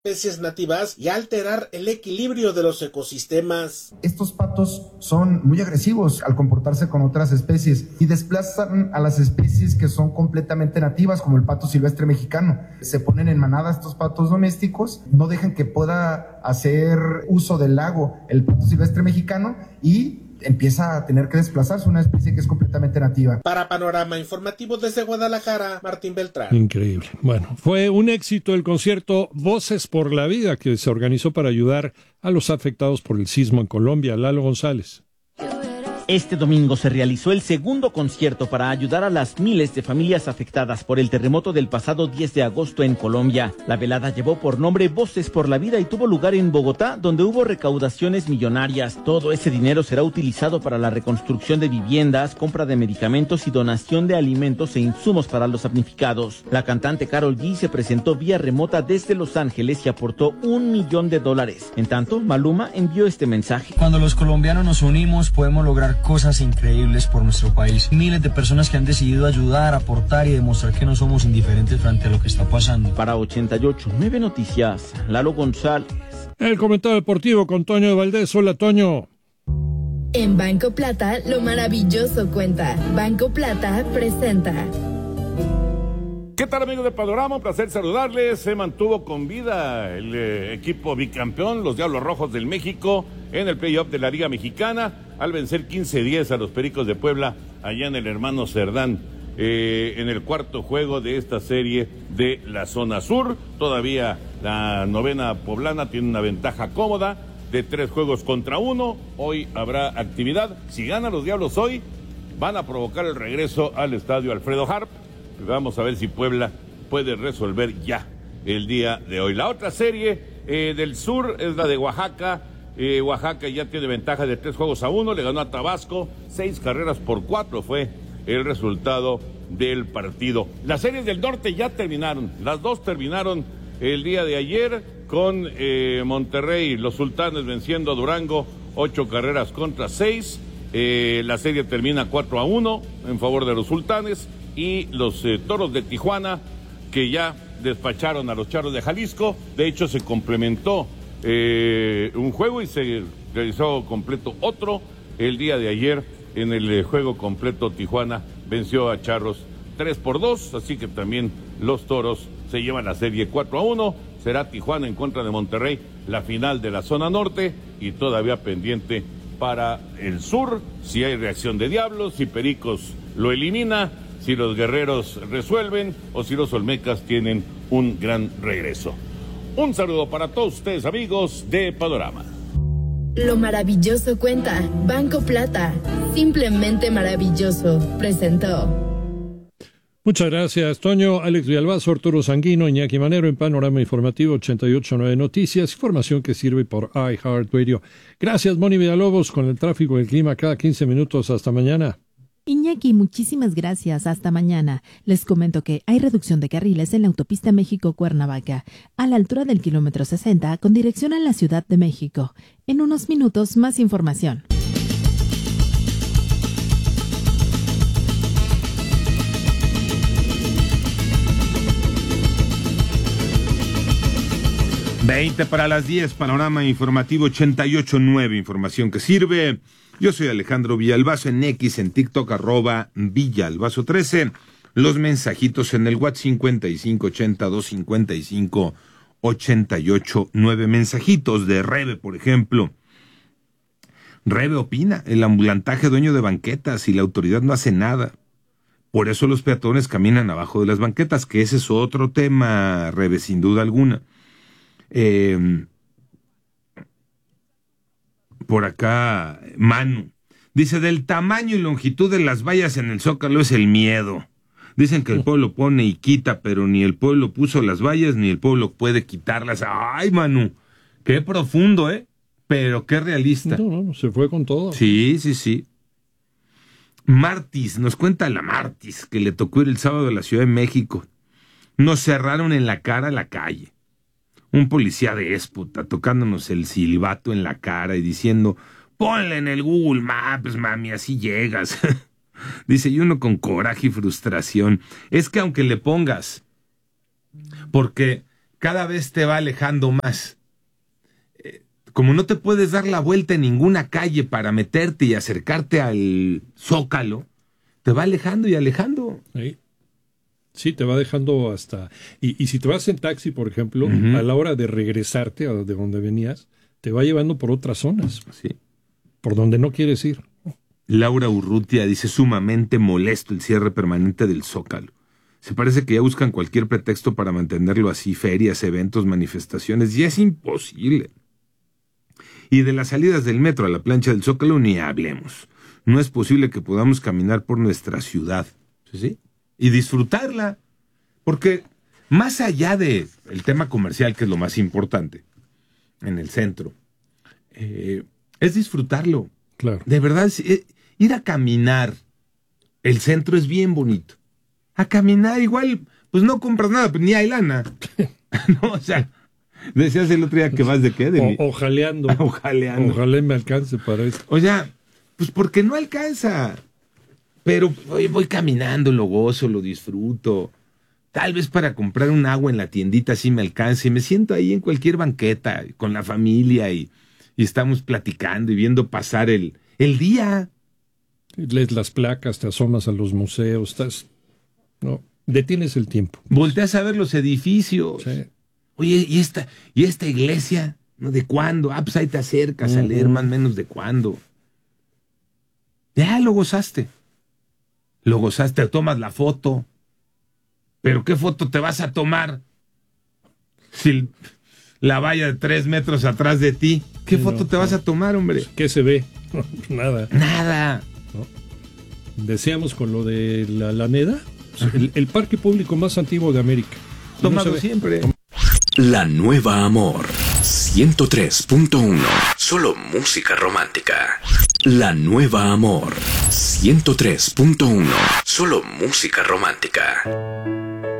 especies nativas y alterar el equilibrio de los ecosistemas. Estos patos son muy agresivos al comportarse con otras especies y desplazan a las especies que son completamente nativas, como el pato silvestre mexicano. Se ponen en manada estos patos domésticos, no dejan que pueda hacer uso del lago el pato silvestre mexicano y empieza a tener que desplazarse una especie que es completamente nativa. Para Panorama Informativo desde Guadalajara, Martín Beltrán. Increíble. Bueno, fue un éxito el concierto Voces por la Vida que se organizó para ayudar a los afectados por el sismo en Colombia. Lalo González. Este domingo se realizó el segundo concierto para ayudar a las miles de familias afectadas por el terremoto del pasado 10 de agosto en Colombia. La velada llevó por nombre Voces por la Vida y tuvo lugar en Bogotá, donde hubo recaudaciones millonarias. Todo ese dinero será utilizado para la reconstrucción de viviendas, compra de medicamentos y donación de alimentos e insumos para los damnificados. La cantante Karol G se presentó vía remota desde Los Ángeles y aportó $1 millón. En tanto, Maluma envió este mensaje. Cuando los colombianos nos unimos, podemos lograr cosas increíbles por nuestro país. Miles de personas que han decidido ayudar, aportar y demostrar que no somos indiferentes frente a lo que está pasando. Para 88.9 Noticias, Lalo González. El comentario deportivo con Toño de Valdés. Hola, Toño. En Banco Plata, lo maravilloso cuenta. Banco Plata presenta. ¿Qué tal, amigos de Panorama? Un placer saludarles. Se mantuvo con vida el equipo bicampeón, los Diablos Rojos del México, en el playoff de la Liga Mexicana, al vencer 15-10 a los Pericos de Puebla, allá en el Hermano Cerdán, en el cuarto juego de esta serie de la zona sur. Todavía la novena poblana tiene una ventaja cómoda de 3-1. Hoy habrá actividad. Si ganan los Diablos hoy, van a provocar el regreso al estadio Alfredo Harp. Vamos a ver si Puebla puede resolver ya el día de hoy. La otra serie del sur es la de Oaxaca. Oaxaca ya tiene ventaja de 3-1, le ganó a Tabasco, 6-4 fue el resultado del partido. Las series del norte ya terminaron, las dos terminaron el día de ayer con Monterrey, los Sultanes venciendo a Durango 8-6. La serie termina 4-1 en favor de los Sultanes. Y los Toros de Tijuana, que ya despacharon a los Charros de Jalisco. De hecho, se complementó un juego y se realizó completo otro el día de ayer. En el juego completo, Tijuana venció a Charros 3-2, así que también los Toros se llevan la serie 4-1. Será Tijuana en contra de Monterrey, la final de la zona norte, y todavía pendiente para el sur, si hay reacción de Diablos, si Pericos lo elimina, si los Guerreros resuelven o si los Olmecas tienen un gran regreso. Un saludo para todos ustedes, amigos de Panorama. Lo maravilloso cuenta. Banco Plata, simplemente maravilloso, presentó. Muchas gracias, Toño. Alex Villalbazo, Arturo Sanguino, Iñaki Manero en Panorama Informativo 88.9 Noticias, información que sirve por iHeartRadio. Gracias, Moni Villalobos, con el tráfico y el clima cada 15 minutos. Hasta mañana. Iñaki, muchísimas gracias. Hasta mañana. Les comento que hay reducción de carriles en la autopista México-Cuernavaca, a la altura del kilómetro 60, con dirección a la Ciudad de México. En unos minutos, más información. Veinte para las 10, Panorama Informativo 88.9, información que sirve. Yo soy Alejandro Villalbazo, en X, en TikTok, @Villalbazo13. Los mensajitos en el WhatsApp 5580-255-88.9. Mensajitos de Rebe, por ejemplo. Rebe opina, el ambulantaje dueño de banquetas y la autoridad no hace nada. Por eso los peatones caminan abajo de las banquetas, que ese es otro tema, Rebe, sin duda alguna. Por acá, Manu, dice, del tamaño y longitud de las vallas en el Zócalo es el miedo. Dicen que el pueblo pone y quita, pero ni el pueblo puso las vallas, ni el pueblo puede quitarlas. Ay, Manu, qué profundo, pero qué realista. No, se fue con todo. Sí. Martis, nos cuenta la Martis, que le tocó ir el sábado a la Ciudad de México. Nos cerraron en la cara la calle. Un policía déspota tocándonos el silbato en la cara y diciendo, ponle en el Google Maps, mami, así llegas. Dice, y uno con coraje y frustración. Es que aunque le pongas, porque cada vez te va alejando más. Como no te puedes dar la vuelta en ninguna calle para meterte y acercarte al Zócalo, te va alejando y alejando. Sí, te va dejando hasta... Y si te vas en taxi, por ejemplo, a la hora de regresarte a de donde venías, te va llevando por otras zonas. Sí. Por donde no quieres ir. Laura Urrutia dice: sumamente molesto el cierre permanente del Zócalo. Se parece que ya buscan cualquier pretexto para mantenerlo así, ferias, eventos, manifestaciones, y es imposible. Y de las salidas del metro a la plancha del Zócalo ni hablemos. No es posible que podamos caminar por nuestra ciudad, ¿sí? Y disfrutarla, porque más allá de el tema comercial, que es lo más importante en el centro, es disfrutarlo. Claro. De verdad, ir a caminar, el centro es bien bonito. A caminar igual, pues no compras nada, pues ni hay lana. No, o sea, decías el otro día que vas de qué, ojaleando. Ojaleando. Ojalá me alcance para eso. O sea, pues porque no alcanza. Pero voy caminando, lo gozo, lo disfruto. Tal vez para comprar un agua en la tiendita sí me alcance. Y me siento ahí en cualquier banqueta con la familia y estamos platicando y viendo pasar el día. Lees las placas, te asomas a los museos, detienes el tiempo. Volteas a ver los edificios. Sí. Oye, ¿y esta iglesia? ¿No? ¿De cuándo? Pues ahí te acercas a leer más o menos de cuándo. Ya lo gozaste. Tomas la foto. ¿Pero qué foto te vas a tomar? Si la valla de 3 metros atrás de ti, ¿qué foto te vas a tomar, hombre? ¿Qué se ve? Nada. Nada. ¿No? Decíamos con lo de la Alameda, el parque público más antiguo de América. Tomado siempre. La Nueva Amor 103.1. Solo música romántica. La Nueva Amor 103.1. Solo música romántica.